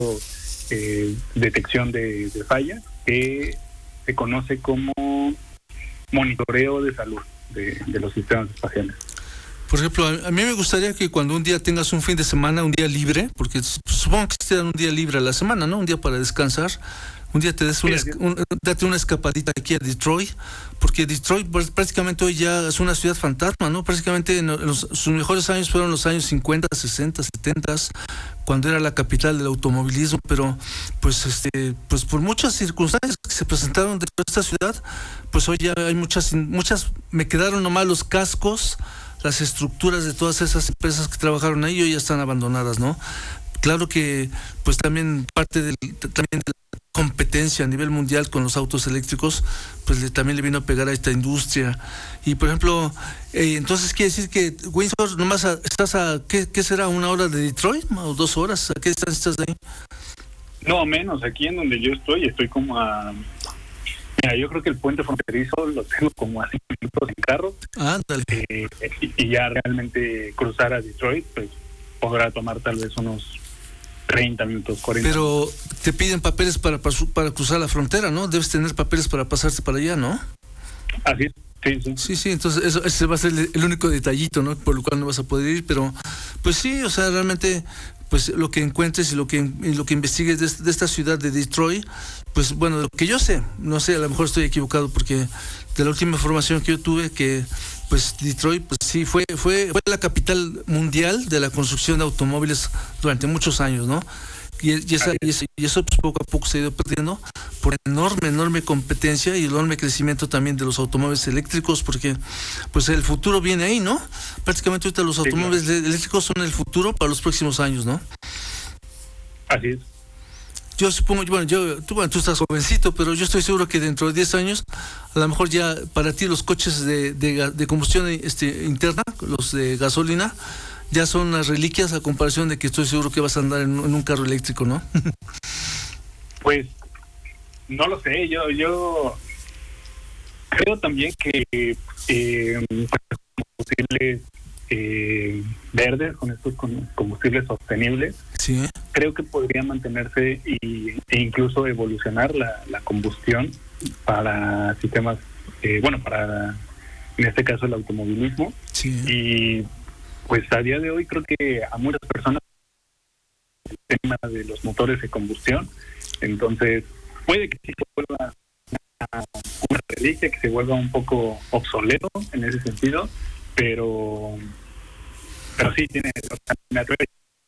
detección de fallas, que se conoce como monitoreo de salud de los sistemas espaciales. Por ejemplo, a mí me gustaría que cuando un día tengas un fin de semana, un día libre, porque supongo que te dan un día libre a la semana, ¿no? Un día para descansar, un día te des date una escapadita aquí a Detroit, porque Detroit pues, prácticamente hoy ya es una ciudad fantasma, ¿no? Prácticamente sus mejores años fueron los años 50, 60, 70, cuando era la capital del automovilismo, pero pues pues por muchas circunstancias que se presentaron dentro de esta ciudad, pues hoy ya hay muchas, me quedaron nomás los cascos, las estructuras de todas esas empresas que trabajaron ahí hoy ya están abandonadas, ¿no? Claro que pues también parte también de la competencia a nivel mundial con los autos eléctricos, pues también le vino a pegar a esta industria. Y por ejemplo, entonces quiere decir que Windsor nomás estás ¿qué será? ¿1 hora de Detroit? ¿O 2 horas? ¿A qué distancia estás de ahí? No, menos, aquí en donde yo estoy como a... Mira, yo creo que el puente fronterizo lo tengo como a 5 minutos en carro. Ándale. Y ya realmente cruzar a Detroit, pues podrá tomar tal vez unos 30 minutos, 40 Pero minutos. te piden papeles para cruzar la frontera, ¿no? Debes tener papeles para pasarte para allá, ¿no? Así es, sí. Sí, entonces ese va a ser el único detallito, ¿no? Por lo cual no vas a poder ir, pero pues sí, o sea, realmente pues lo que encuentres y lo que investigues de esta ciudad de Detroit, pues bueno, lo que yo sé, no sé, a lo mejor estoy equivocado porque de la última información que yo tuve que pues Detroit pues sí fue la capital mundial de la construcción de automóviles durante muchos años, ¿no? Y eso pues, poco a poco se ha ido perdiendo por enorme competencia y enorme crecimiento también de los automóviles eléctricos, porque pues el futuro viene ahí, ¿no? Prácticamente ahorita los automóviles eléctricos son el futuro para los próximos años, ¿no? Así es. Yo supongo, tú estás jovencito, pero yo estoy seguro que dentro de 10 años, a lo mejor ya para ti los coches de combustión interna, los de gasolina, ya son unas reliquias a comparación de que estoy seguro que vas a andar en un carro eléctrico, ¿no? Pues no lo sé, yo creo también que combustibles verdes, con estos combustibles sostenibles, sí, creo que podría mantenerse e incluso evolucionar la combustión para sistemas, para en este caso el automovilismo. Sí. Y pues a día de hoy creo que a muchas personas el tema de los motores de combustión, entonces puede que sí se vuelva una reliquia, que se vuelva un poco obsoleto en ese sentido, pero sí tiene, me atreve.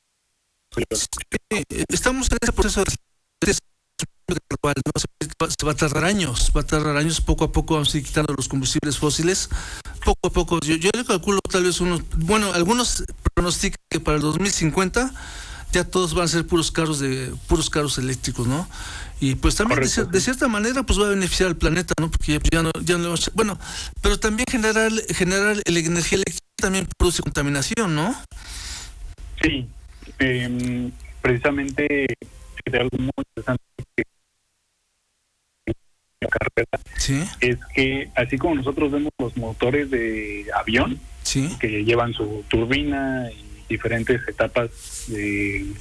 Sí, estamos en ese proceso de cual no se va a tardar años, poco a poco vamos a ir quitando los combustibles fósiles, poco a poco, yo le calculo tal vez algunos pronostican que para el 2050 ya todos van a ser puros carros eléctricos, ¿no? Y pues también de cierta manera pues va a beneficiar al planeta, ¿no? Porque ya no bueno, pero también generar la energía eléctrica también produce contaminación, ¿no? Sí, precisamente de algo muy interesante que la carrera, ¿sí?, es que así como nosotros vemos los motores de avión, ¿sí?, que llevan su turbina y diferentes etapas de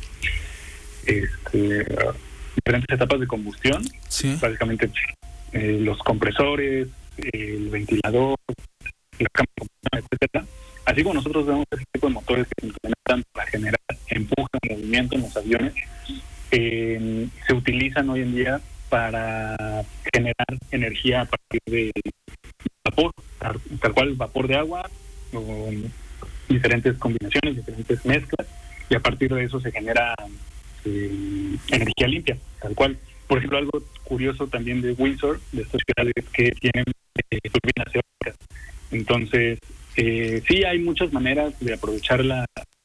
combustión, ¿sí?, básicamente los compresores, el ventilador, la cámara de combustión, etcétera. Así como nosotros vemos ese tipo de motores que se implementan para generar empuje, movimiento en los aviones, se utilizan hoy en día para generar energía a partir de vapor, tal cual vapor de agua, o diferentes combinaciones, diferentes mezclas, y a partir de eso se genera energía limpia, tal cual. Por ejemplo, algo curioso también de Windsor, de estas ciudades que tienen turbinas eólicas. Entonces, sí hay muchas maneras de aprovechar la